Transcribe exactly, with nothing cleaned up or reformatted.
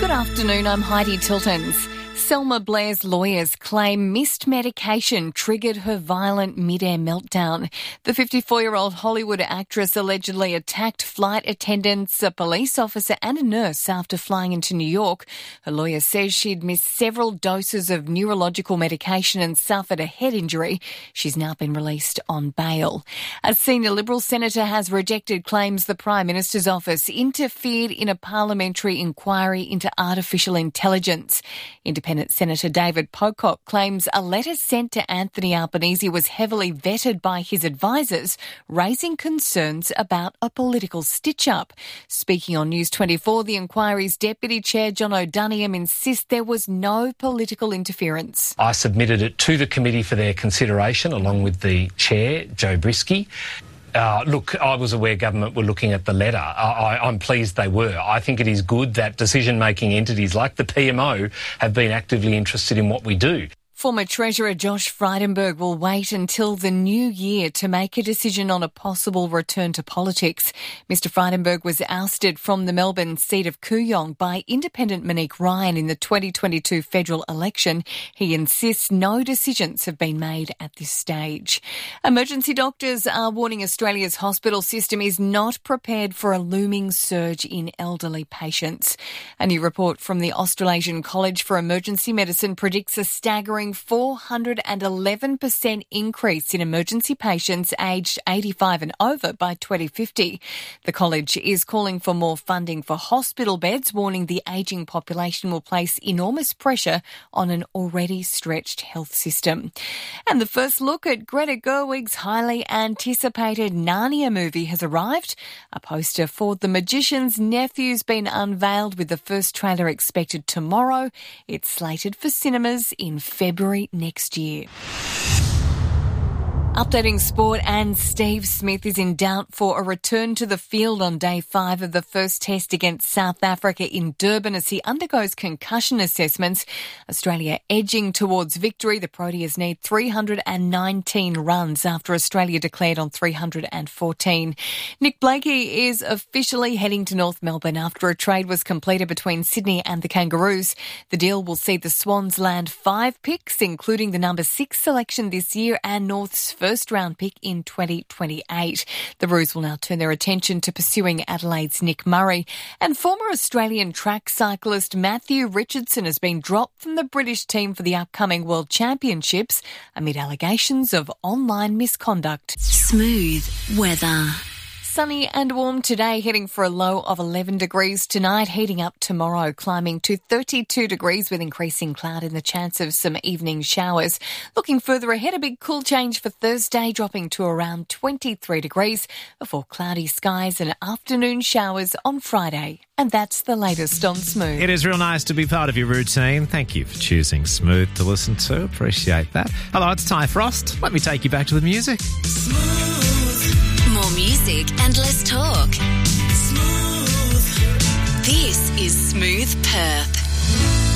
Good afternoon, I'm Heidi Tiltons. Selma Blair's lawyers claim missed medication triggered her violent mid-air meltdown. The fifty-four-year-old Hollywood actress allegedly attacked flight attendants, a police officer and a nurse after flying into New York. Her lawyer says she'd missed several doses of neurological medication and suffered a head injury. She's now been released on bail. A senior Liberal senator has rejected claims the Prime Minister's office interfered in a parliamentary inquiry into artificial intelligence. Independent Senator David Pocock claims a letter sent to Anthony Albanese was heavily vetted by his advisers, raising concerns about a political stitch-up. Speaking on News twenty-four, the inquiry's Deputy Chair John O'Doniam insists there was no political interference. I submitted it to the committee for their consideration along with the Chair, Joe Brisky. Uh, look, I was aware government were looking at the letter. I, I, I'm pleased they were. I think it is good that decision-making entities like the P M O have been actively interested in what we do. Former Treasurer Josh Frydenberg will wait until the new year to make a decision on a possible return to politics. Mister Frydenberg was ousted from the Melbourne seat of Kooyong by independent Monique Ryan in the twenty twenty-two federal election. He insists no decisions have been made at this stage. Emergency doctors are warning Australia's hospital system is not prepared for a looming surge in elderly patients. A new report from the Australasian College for Emergency Medicine predicts a staggering four hundred eleven percent increase in emergency patients aged eighty-five and over by twenty fifty. The college is calling for more funding for hospital beds, warning the ageing population will place enormous pressure on an already stretched health system. And the first look at Greta Gerwig's highly anticipated Narnia movie has arrived. A poster for The Magician's Nephew's been unveiled with the first trailer expected tomorrow. It's slated for cinemas in February next year. Updating sport, and Steve Smith is in doubt for a return to the field on day five of the first test against South Africa in Durban as he undergoes concussion assessments. Australia edging towards victory. The Proteas need three hundred nineteen runs after Australia declared on three hundred fourteen. Nick Blakey is officially heading to North Melbourne after a trade was completed between Sydney and the Kangaroos. The deal will see the Swans land five picks, including the number six selection this year and North's first round pick in twenty twenty-eight. The Roos will now turn their attention to pursuing Adelaide's Nick Murray. And former Australian track cyclist Matthew Richardson has been dropped from the British team for the upcoming World Championships amid allegations of online misconduct. Smooth weather. Sunny and warm today, heading for a low of eleven degrees tonight, heating up tomorrow, climbing to thirty-two degrees with increasing cloud and the chance of some evening showers. Looking further ahead, a big cool change for Thursday, dropping to around twenty-three degrees before cloudy skies and afternoon showers on Friday. And that's the latest on Smooth. It is real nice to be part of your routine. Thank you for choosing Smooth to listen to. Appreciate that. Hello, it's Ty Frost. Let me take you back to the music. Smooth. More music and less talk. Smooth. This is Smooth Perth.